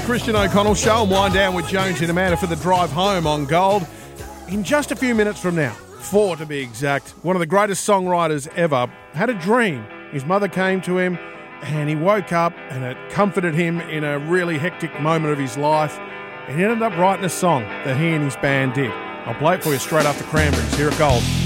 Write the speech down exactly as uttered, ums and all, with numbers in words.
the Christian O'Connell Show and wind down with Jones and Amanda for the drive home on Gold. In just a few minutes from now, four to be exact, one of the greatest songwriters ever had a dream. His mother came to him and he woke up and it comforted him in a really hectic moment of his life. And he ended up writing a song that he and his band did. I'll play it for you straight after Cranberries here at Gold.